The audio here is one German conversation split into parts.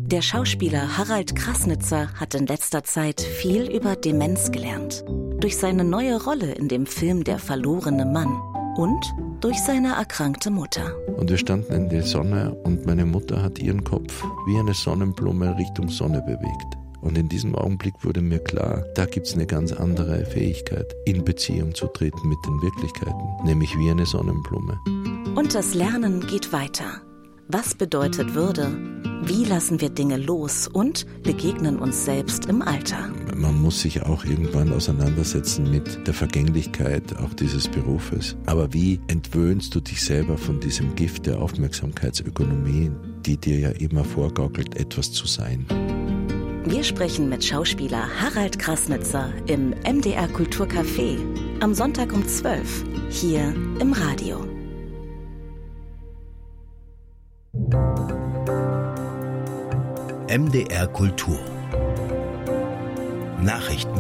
Der Schauspieler Harald Krasnitzer hat in letzter Zeit viel über Demenz gelernt. Durch seine neue Rolle in dem Film Der verlorene Mann und durch seine erkrankte Mutter. Und wir standen in der Sonne und meine Mutter hat ihren Kopf wie eine Sonnenblume Richtung Sonne bewegt. Und in diesem Augenblick wurde mir klar, da gibt es eine ganz andere Fähigkeit, in Beziehung zu treten mit den Wirklichkeiten, nämlich wie eine Sonnenblume. Und das Lernen geht weiter. Was bedeutet Würde? Wie lassen wir Dinge los und begegnen uns selbst im Alter? Man muss sich auch irgendwann auseinandersetzen mit der Vergänglichkeit auch dieses Berufes. Aber wie entwöhnst du dich selber von diesem Gift der Aufmerksamkeitsökonomie, die dir ja immer vorgaukelt, etwas zu sein? Wir sprechen mit Schauspieler Harald Krasnitzer im MDR Kulturcafé am Sonntag um 12 hier im Radio. MDR Kultur Nachrichten.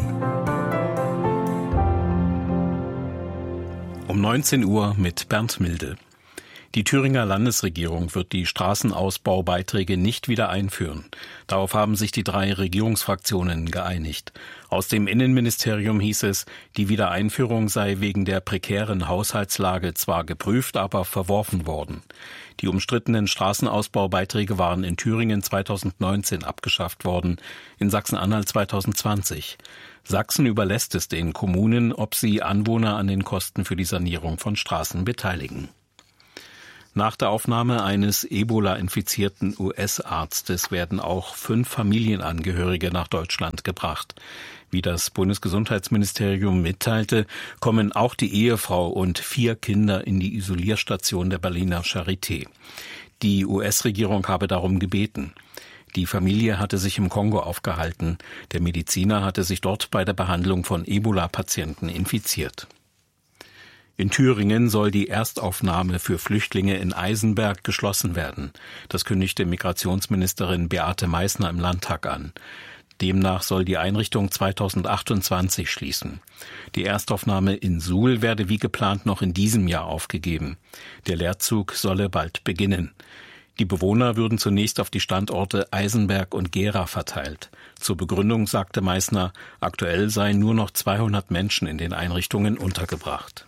Um 19 Uhr mit Bernd Milde. Die Thüringer Landesregierung wird die Straßenausbaubeiträge nicht wieder einführen. Darauf haben sich die 3 Regierungsfraktionen geeinigt. Aus dem Innenministerium hieß es, die Wiedereinführung sei wegen der prekären Haushaltslage zwar geprüft, aber verworfen worden. Die umstrittenen Straßenausbaubeiträge waren in Thüringen 2019 abgeschafft worden, in Sachsen-Anhalt 2020. Sachsen überlässt es den Kommunen, ob sie Anwohner an den Kosten für die Sanierung von Straßen beteiligen. Nach der Aufnahme eines Ebola-infizierten US-Arztes werden auch 5 Familienangehörige nach Deutschland gebracht. Wie das Bundesgesundheitsministerium mitteilte, kommen auch die Ehefrau und 4 Kinder in die Isolierstation der Berliner Charité. Die US-Regierung habe darum gebeten. Die Familie hatte sich im Kongo aufgehalten. Der Mediziner hatte sich dort bei der Behandlung von Ebola-Patienten infiziert. In Thüringen soll die Erstaufnahme für Flüchtlinge in Eisenberg geschlossen werden. Das kündigte Migrationsministerin Beate Meißner im Landtag an. Demnach soll die Einrichtung 2028 schließen. Die Erstaufnahme in Suhl werde wie geplant noch in diesem Jahr aufgegeben. Der Leerzug solle bald beginnen. Die Bewohner würden zunächst auf die Standorte Eisenberg und Gera verteilt. Zur Begründung sagte Meißner, aktuell seien nur noch 200 Menschen in den Einrichtungen untergebracht.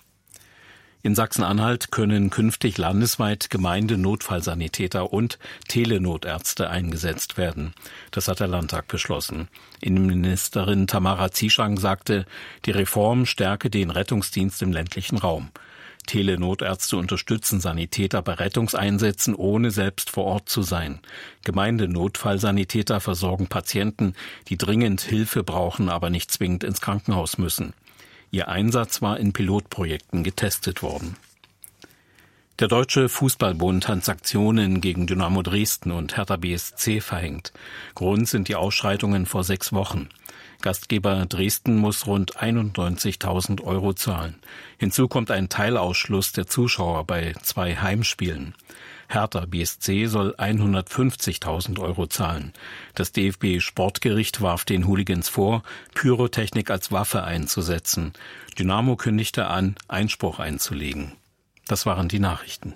In Sachsen-Anhalt können künftig landesweit Gemeindenotfallsanitäter und Telenotärzte eingesetzt werden. Das hat der Landtag beschlossen. Innenministerin Tamara Zieschang sagte, die Reform stärke den Rettungsdienst im ländlichen Raum. Telenotärzte unterstützen Sanitäter bei Rettungseinsätzen, ohne selbst vor Ort zu sein. Gemeindenotfallsanitäter versorgen Patienten, die dringend Hilfe brauchen, aber nicht zwingend ins Krankenhaus müssen. Ihr Einsatz war in Pilotprojekten getestet worden. Der Deutsche Fußballbund hat Sanktionen gegen Dynamo Dresden und Hertha BSC verhängt. Grund sind die Ausschreitungen vor 6 Wochen. Gastgeber Dresden muss rund 91.000 € zahlen. Hinzu kommt ein Teilausschluss der Zuschauer bei 2 Heimspielen. Hertha BSC soll 150.000 € zahlen. Das DFB-Sportgericht warf den Hooligans vor, Pyrotechnik als Waffe einzusetzen. Dynamo kündigte an, Einspruch einzulegen. Das waren die Nachrichten.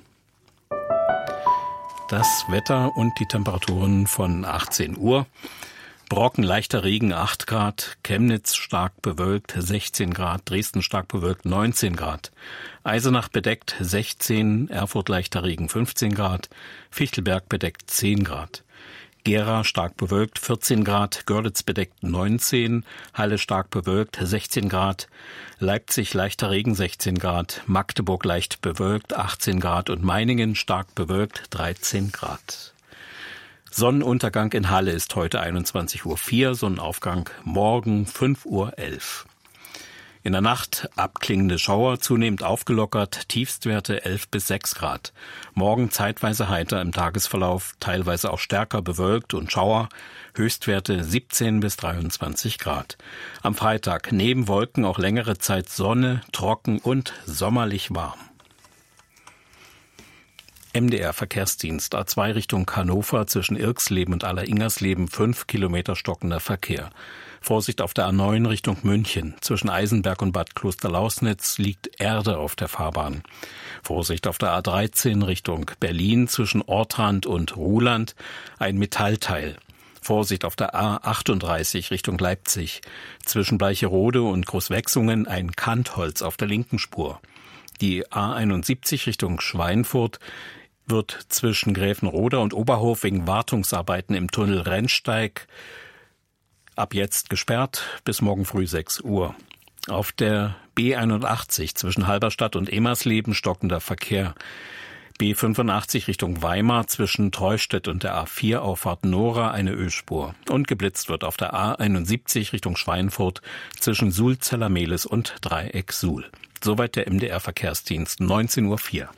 Das Wetter und die Temperaturen von 18 Uhr. Brocken, leichter Regen 8 Grad, Chemnitz stark bewölkt 16 Grad, Dresden stark bewölkt 19 Grad, Eisenach bedeckt 16, Erfurt leichter Regen 15 Grad, Fichtelberg bedeckt 10 Grad, Gera stark bewölkt 14 Grad, Görlitz bedeckt 19, Halle stark bewölkt 16 Grad, Leipzig leichter Regen 16 Grad, Magdeburg leicht bewölkt 18 Grad und Meiningen stark bewölkt 13 Grad. Sonnenuntergang in Halle ist heute 21.04 Uhr, Sonnenaufgang morgen 5.11 Uhr. In der Nacht abklingende Schauer, zunehmend aufgelockert, Tiefstwerte 11 bis 6 Grad. Morgen zeitweise heiter im Tagesverlauf, teilweise auch stärker bewölkt und Schauer, Höchstwerte 17 bis 23 Grad. Am Freitag neben Wolken auch längere Zeit Sonne, trocken und sommerlich warm. MDR Verkehrsdienst, A2 Richtung Hannover zwischen Irxleben und Aller-Ingersleben 5 Kilometer stockender Verkehr. Vorsicht auf der A9 Richtung München. Zwischen Eisenberg und Bad Klosterlausnitz liegt Erde auf der Fahrbahn. Vorsicht auf der A13 Richtung Berlin zwischen Ortrand und Ruhland. Ein Metallteil. Vorsicht auf der A38 Richtung Leipzig. Zwischen Bleicherode und Großwechsungen ein Kantholz auf der linken Spur. Die A71 Richtung Schweinfurt wird zwischen Gräfenroda und Oberhof wegen Wartungsarbeiten im Tunnel Rennsteig ab jetzt gesperrt bis morgen früh 6 Uhr. Auf der B81 zwischen Halberstadt und Emersleben stockender Verkehr. B85 Richtung Weimar zwischen Treustedt und der A4-Auffahrt Nora eine Ölspur. Und geblitzt wird auf der A71 Richtung Schweinfurt zwischen Suhl-Zellermehlis und Dreieck Suhl. Soweit der MDR Verkehrsdienst, 19:04 Uhr.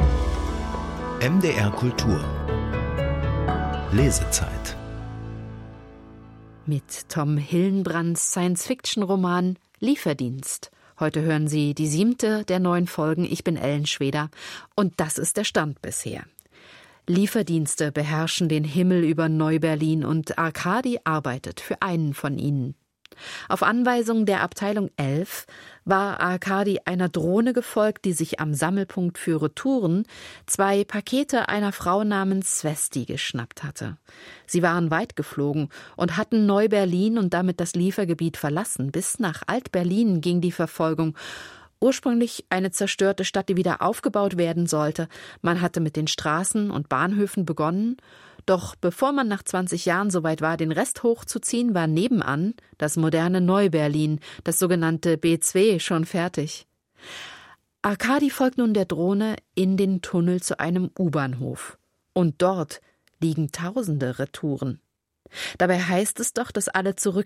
MDR Kultur. Lesezeit. Mit Tom Hillenbrands Science-Fiction-Roman Lieferdienst. Heute hören Sie die 7. der 9 Folgen. Ich bin Ellen Schweder und das ist der Stand bisher. Lieferdienste beherrschen den Himmel über Neu-Berlin und Arkadi arbeitet für einen von ihnen. Auf Anweisung der Abteilung 11 war Arkadi einer Drohne gefolgt, die sich am Sammelpunkt für Retouren 2 Pakete einer Frau namens Svesti geschnappt hatte. Sie waren weit geflogen und hatten Neu-Berlin und damit das Liefergebiet verlassen. Bis nach Alt-Berlin ging die Verfolgung. Ursprünglich eine zerstörte Stadt, die wieder aufgebaut werden sollte. Man hatte mit den Straßen und Bahnhöfen begonnen. Doch bevor man nach 20 Jahren soweit war, den Rest hochzuziehen, war nebenan das moderne Neu-Berlin, das sogenannte B2, schon fertig. Arkadi folgt nun der Drohne in den Tunnel zu einem U-Bahnhof. Und dort liegen tausende Retouren. Dabei heißt es doch, dass alle zurück